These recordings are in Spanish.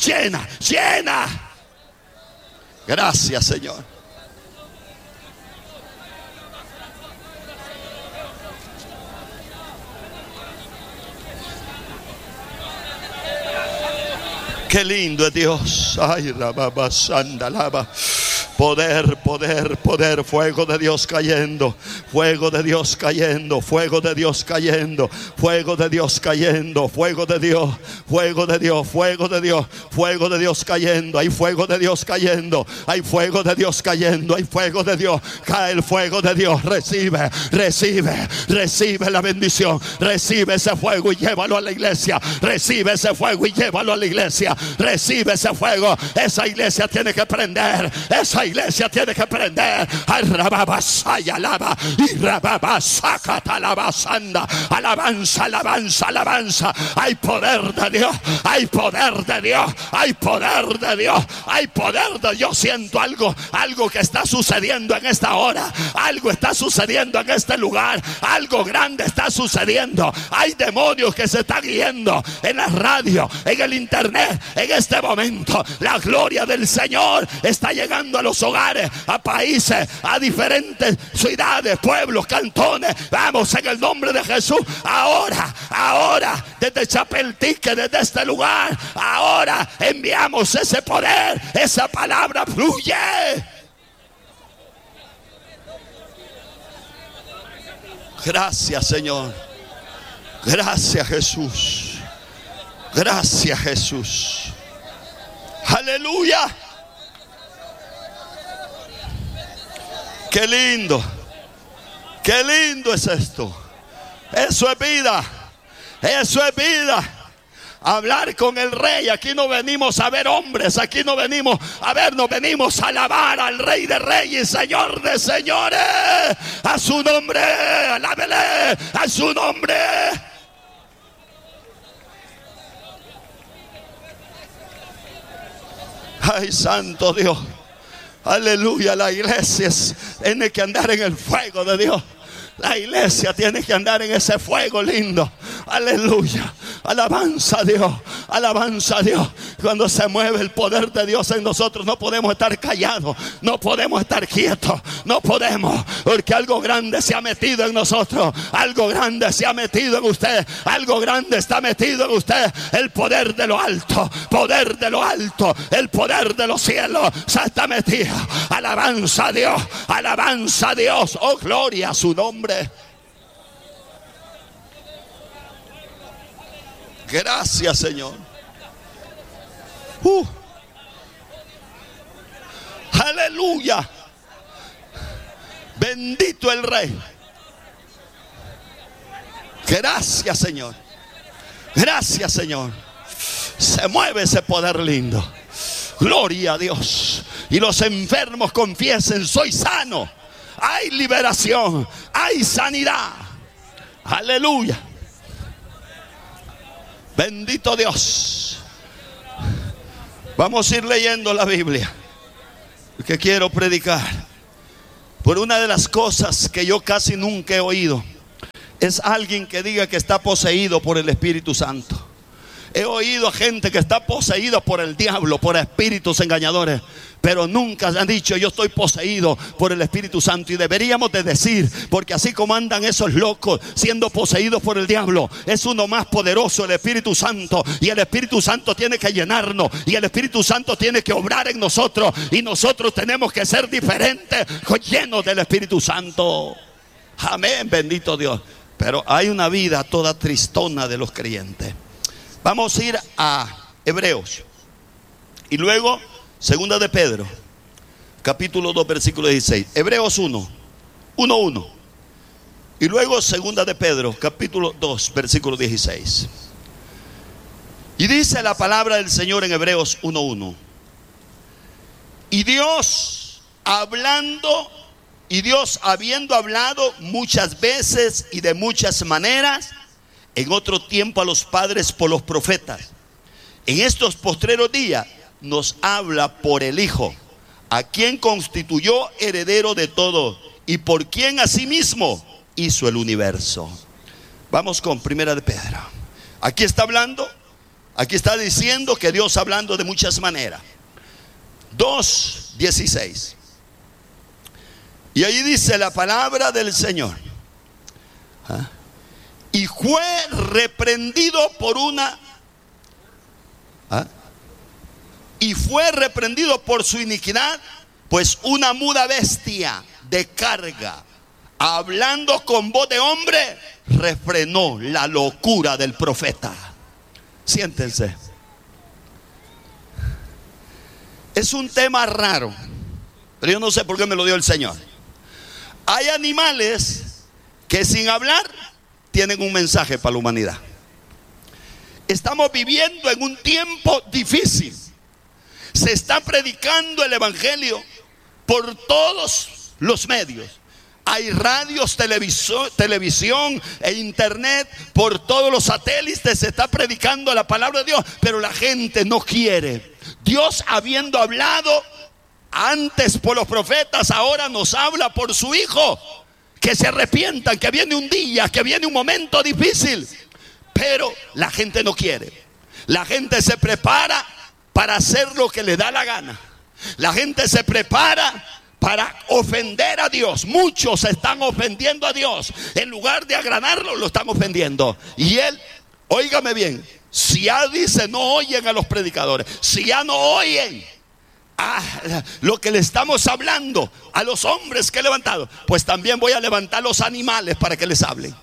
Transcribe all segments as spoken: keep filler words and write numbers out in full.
llena, llena. Gracias, Señor. Qué lindo es Dios. Ay, la baba sanda lava. Poder, poder, poder, fuego de Dios cayendo, fuego de Dios cayendo, fuego de Dios cayendo, fuego de Dios cayendo, fuego de Dios, fuego de Dios, fuego de Dios, fuego de Dios cayendo, hay fuego de Dios cayendo, hay fuego de Dios cayendo, hay fuego de Dios, cae el fuego de Dios, recibe, recibe, recibe la bendición, recibe ese fuego y llévalo a la iglesia, recibe ese fuego y llévalo a la iglesia, recibe ese fuego, esa iglesia tiene que prender, esa iglesia tiene que prender. Alabanza, alabanza, alabanza. Hay poder de Dios, hay poder de Dios, hay poder de Dios, hay poder de Dios. Siento algo, algo que está sucediendo en esta hora, algo está sucediendo en este lugar, algo grande está sucediendo. Hay demonios que se están yendo en la radio, en el internet, en este momento. La gloria del Señor está llegando a los hogares, a países, a diferentes ciudades, pueblos, cantones. Vamos, en el nombre de Jesús. Ahora, ahora, desde Chapeltique, desde este lugar, ahora enviamos ese poder, esa palabra fluye. Gracias, Señor. Gracias, Jesús. Gracias, Jesús. Aleluya. Qué lindo, qué lindo es esto. Eso es vida, eso es vida. Hablar con el Rey. Aquí no venimos a ver hombres, aquí no venimos a ver, nos venimos a alabar al Rey de Reyes, Señor de Señores. A su nombre, alábele, a su nombre. Ay, santo Dios. Aleluya, la iglesia tiene que andar en el fuego de Dios. La iglesia tiene que andar en ese fuego lindo. Aleluya. Alabanza a Dios. Alabanza a Dios. Cuando se mueve el poder de Dios en nosotros, no podemos estar callados. No podemos estar quietos. No podemos. Porque algo grande se ha metido en nosotros. Algo grande se ha metido en usted. Algo grande está metido en usted. El poder de lo alto. Poder de lo alto. El poder de los cielos se está metido. Alabanza a Dios. Alabanza a Dios. Oh, gloria a su nombre. Gracias, Señor. Uh. Aleluya. Bendito el Rey. Gracias, Señor. Gracias, Señor. Se mueve ese poder lindo. Gloria a Dios. Y los enfermos confiesen: soy sano. Hay liberación, hay sanidad. Aleluya. Bendito Dios. Vamos a ir leyendo la Biblia, que quiero predicar. Por una de las cosas que yo casi nunca he oído es alguien que diga que está poseído por el Espíritu Santo. He oído a gente que está poseída por el diablo, por espíritus engañadores, pero nunca han dicho: yo estoy poseído por el Espíritu Santo. Y deberíamos de decir, porque así como andan esos locos siendo poseídos por el diablo, es uno más poderoso, el Espíritu Santo. Y el Espíritu Santo tiene que llenarnos, y el Espíritu Santo tiene que obrar en nosotros, y nosotros tenemos que ser diferentes, llenos del Espíritu Santo. Amén, bendito Dios. Pero hay una vida toda tristona de los creyentes. Vamos a ir a Hebreos y luego segunda de Pedro, capítulo dos, versículo dieciséis. Hebreos uno, uno, uno. Y luego segunda de Pedro, capítulo dos, versículo dieciséis. Y dice la palabra del Señor en Hebreos uno, uno. Y Dios hablando, y Dios habiendo hablado muchas veces y de muchas maneras en otro tiempo a los padres por los profetas, en estos postreros días nos habla por el Hijo, a quien constituyó heredero de todo y por quien asimismo hizo el universo. Vamos con primera de Pedro. Aquí está hablando Aquí está diciendo que Dios hablando de muchas maneras. dos dieciséis. Y ahí dice la palabra del Señor. ¿Ah? Y fue reprendido por una ¿Ah? y fue reprendido por su iniquidad, pues una muda bestia de carga, hablando con voz de hombre, refrenó la locura del profeta. Siéntense. Es un tema raro, pero yo no sé por qué me lo dio el Señor. Hay animales que sin hablar tienen un mensaje para la humanidad. Estamos viviendo en un tiempo difícil. Se está predicando el evangelio por todos los medios. Hay radios, televisión, televisión e internet, por todos los satélites se está predicando la palabra de Dios, pero la gente no quiere. Dios, habiendo hablado antes por los profetas, ahora nos habla por su Hijo. Que se arrepientan, que viene un día, que viene un momento difícil. Pero la gente no quiere. La gente se prepara para hacer lo que le da la gana. La gente se prepara para ofender a Dios. Muchos se están ofendiendo a Dios. En lugar de agradarlo, lo están ofendiendo. Y él, óigame bien, si ya dice no oyen a los predicadores, si ya no oyen a lo que le estamos hablando a los hombres que he levantado, pues también voy a levantar los animales para que les hablen.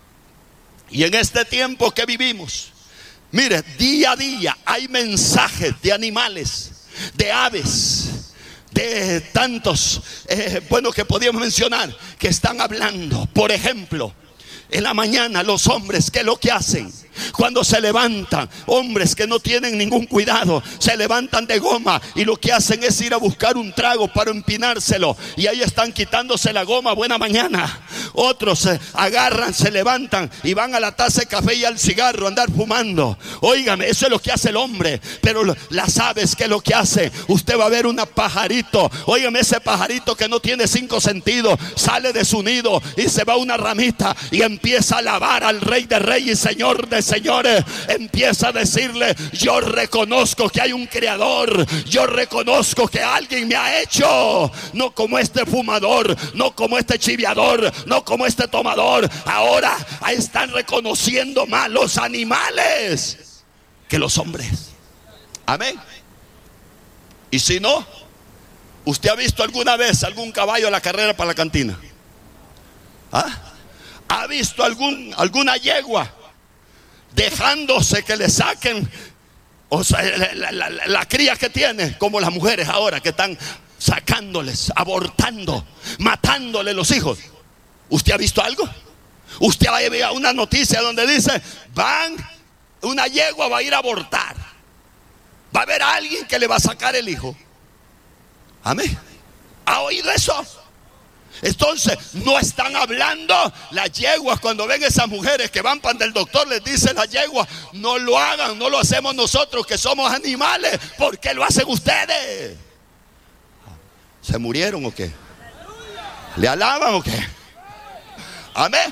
Y en este tiempo que vivimos, mire, día a día hay mensajes de animales, de aves, de tantos, eh, bueno, que podíamos mencionar, que están hablando. Por ejemplo, en la mañana los hombres, ¿qué es lo que hacen? Cuando se levantan, hombres que no tienen ningún cuidado, se levantan de goma y lo que hacen es ir a buscar un trago para empinárselo, y ahí están quitándose la goma. Buena mañana. Otros se agarran, se levantan y van a la taza de café y al cigarro a andar fumando. Óigame, eso es lo que hace el hombre. Pero las aves, ¿qué es lo que hace? Usted va a ver un pajarito. Óigame, ese pajarito que no tiene cinco sentidos, sale de su nido y se va a una ramita y empieza a alabar al Rey de Reyes y Señor de Señores. Empieza a decirle: yo reconozco que hay un creador, yo reconozco que alguien me ha hecho, no como este fumador, no como este chiviador, no como este tomador. Ahora están reconociendo más los animales que los hombres. Amén. Y si no, ¿usted ha visto alguna vez algún caballo a la carrera para la cantina? ¿Ah? ¿Ha visto algún, alguna yegua dejándose que le saquen, o sea, la, la, la, la cría que tiene? Como las mujeres ahora que están sacándoles, abortando, matándole los hijos. ¿Usted ha visto algo? Usted va a ver una noticia donde dice: van, una yegua va a ir a abortar, va a haber alguien que le va a sacar el hijo. Amén. ¿Ha oído eso? Entonces, no están hablando las yeguas. Cuando ven esas mujeres que van para el doctor, les dice la yegua: no lo hagan, no lo hacemos nosotros que somos animales. ¿Por qué lo hacen ustedes? ¿Se murieron o qué? ¿Le alaban o qué? Amén.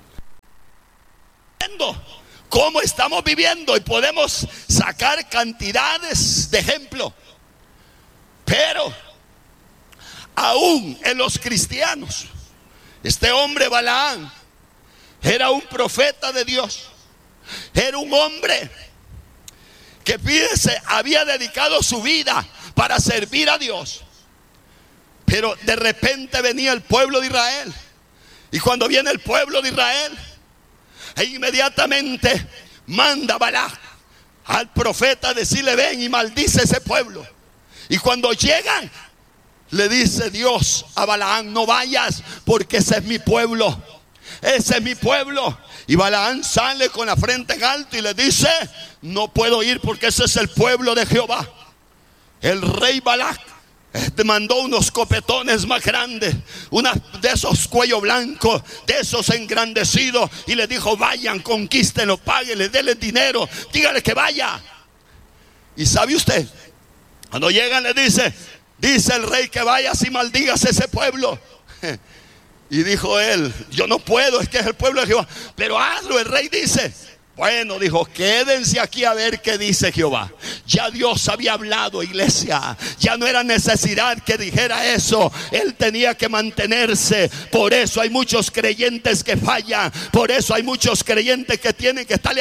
¿Cómo estamos viviendo? Y podemos sacar cantidades de ejemplos. Pero aún en los cristianos, este hombre Balaam era un profeta de Dios. Era un hombre que, fíjese, había dedicado su vida para servir a Dios. Pero de repente venía el pueblo de Israel. Y cuando viene el pueblo de Israel, e inmediatamente manda Balaam al profeta a decirle: ven y maldice ese pueblo. Y cuando llegan, le dice Dios a Balaam: no vayas, porque ese es mi pueblo, ese es mi pueblo. Y Balaam sale con la frente en alto y le dice: no puedo ir porque ese es el pueblo de Jehová. El rey Balac te mandó unos copetones más grandes, una de esos cuello blanco, de esos engrandecidos, y le dijo: vayan, conquístenlo, páguenle, denle dinero, dígale que vaya. Y sabe usted, cuando llegan le dice: dice el rey que vayas y maldigas ese pueblo. Y dijo él: yo no puedo, es que es el pueblo de Jehová. Pero hazlo. El rey dice: Bueno, dijo, quédense aquí a ver qué dice Jehová. Ya Dios había hablado, iglesia. Ya no era necesidad que dijera eso. Él tenía que mantenerse. Por eso hay muchos creyentes que fallan. Por eso hay muchos creyentes que tienen que estarle